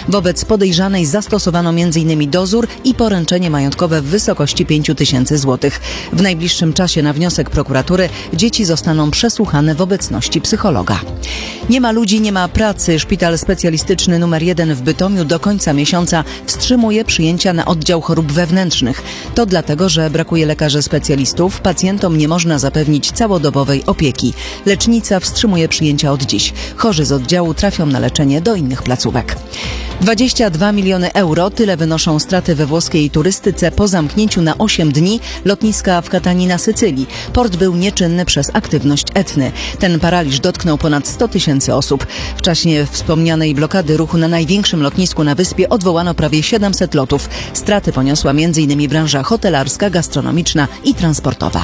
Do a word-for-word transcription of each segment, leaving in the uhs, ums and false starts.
Wobec podejrzanej zastosowano między innymi dozór i poręczenie majątkowe w wysokości pięć tysięcy złotych. W najbliższym czasie na wniosek prokuratury dzieci zostaną przesłuchane w obecności psychologa. Nie ma ludzi, nie ma pracy. Szpital specjalistyczny numer jeden w Bytomiu do końca miesiąca wstrzymuje przyjęcia na oddział chorób wewnętrznych. To dlatego, że brakuje lekarzy specjalistów, pacjentom nie można zapewnić całodobowej opieki. Lecznica wstrzymuje przyjęcia od dziś. Chorzy z oddziału trafią na leczenie do innych placówek. dwadzieścia dwa miliony euro, tyle wynoszą straty we włoskiej turystyce po zamknięciu na osiem dni lotniska w Catanii na Sycylii. Port był nieczynny przez aktywność Etny. Ten paraliż dotknął ponad sto tysięcy osób. W czasie wspomnianej blokady ruchu na największym lotnisku na wyspie odwołano prawie siedemset lotów. Straty poniosła między innymi branża hotelarska, gastronomiczna i transportowa.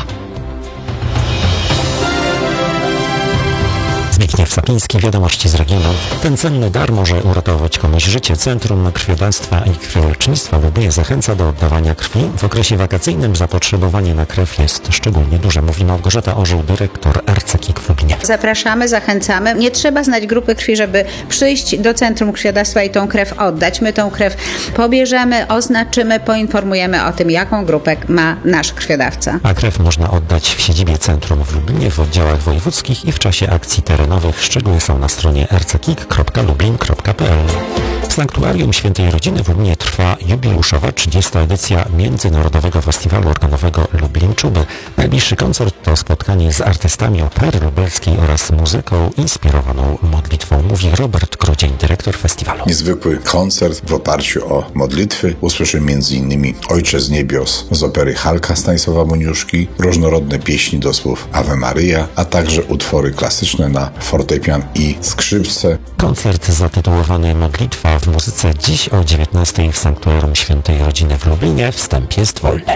Zbigniew Sapiński, wiadomości z regionu. Ten cenny dar może uratować komuś życie. Centrum Krwiodawstwa i Krwiolecznictwa w Lublinie zachęca do oddawania krwi. W okresie wakacyjnym zapotrzebowanie na krew jest szczególnie duże, mówi Małgorzata Orzeł, dyrektor R C K I K w Lublinie. Zapraszamy, zachęcamy. Nie trzeba znać grupy krwi, żeby przyjść do Centrum Krwiodawstwa i tą krew oddać. My tą krew pobierzemy, oznaczymy, poinformujemy o tym, jaką grupę ma nasz krwiodawca. A krew można oddać w siedzibie centrum w Lublinie, w oddziałach wojewódzkich i w czasie akcji terenowych. Szczegóły są na stronie r c k i k kropka lublin kropka p l. W Sanktuarium Świętej Rodziny w Lublinie trwa jubileuszowa trzydziesta edycja Międzynarodowego Festiwalu Organowego Lublin Czuby. Najbliższy koncert to spotkanie z artystami opery lubelskiej oraz muzyką inspirowaną modlitwą, mówi Robert Grudzień, dyrektor festiwalu. Niezwykły koncert w oparciu o modlitwy. Usłyszymy między innymi Ojcze z niebios z opery Halka Stanisława Moniuszki, różnorodne pieśni do słów Ave Maria, a także utwory klasyczne na fortepian i skrzypce. Koncert zatytułowany Modlitwa w muzyce dziś o dziewiętnastej w Sanktuarium Świętej Rodziny w Lublinie. Wstęp jest wolny.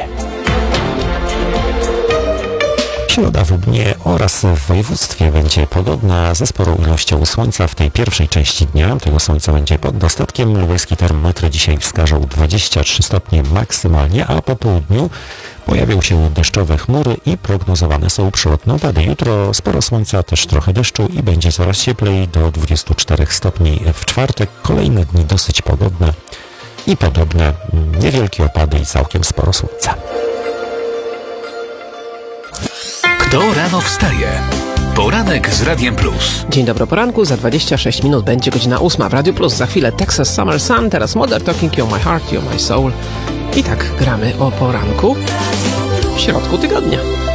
Środa w Lublinie oraz w województwie będzie podobna ze sporą ilością słońca w tej pierwszej części dnia. Tego słońca będzie pod dostatkiem. Lubelskie termometry dzisiaj wskażą dwadzieścia trzy stopnie maksymalnie, a po południu pojawią się deszczowe chmury i prognozowane są przelotne opady. Jutro sporo słońca, też trochę deszczu i będzie coraz cieplej do dwudziestu czterech stopni w czwartek. Kolejne dni dosyć pogodne i podobne. Niewielkie opady i całkiem sporo słońca. Kto rano wstaje? Poranek z Radiem Plus. Dzień dobry, poranku. Za dwadzieścia sześć minut będzie godzina ósma w Radiu Plus. Za chwilę Texas Summer Sun, teraz Modern Talking, You're My Heart, You're My Soul. I tak gramy o poranku w środku tygodnia.